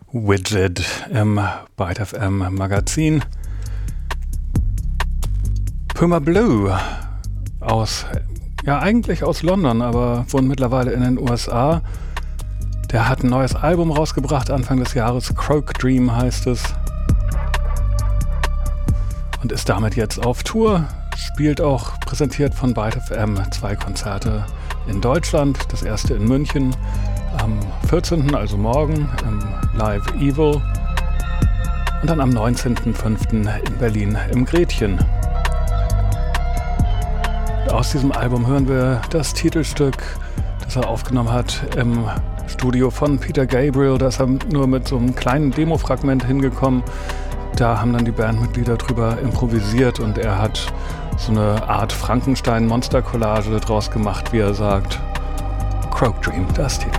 Widget im Byte FM Magazin. Puma Blue eigentlich aus London, aber wohnt mittlerweile in den USA. Der hat ein neues Album rausgebracht, Anfang des Jahres. Croak Dream heißt es. Und ist damit jetzt auf Tour. Spielt auch, präsentiert von Byte FM, 2 Konzerte in Deutschland. Das erste in München am 14., also morgen, im Live Evil. Und dann am 19.05. in Berlin im Gretchen. Aus diesem Album hören wir das Titelstück, das er aufgenommen hat im Studio von Peter Gabriel. Da ist er nur mit so einem kleinen Demo-Fragment hingekommen. Da haben dann die Bandmitglieder drüber improvisiert und er hat so eine Art Frankenstein-Monster-Collage draus gemacht, wie er sagt. Croak Dream, das Titel.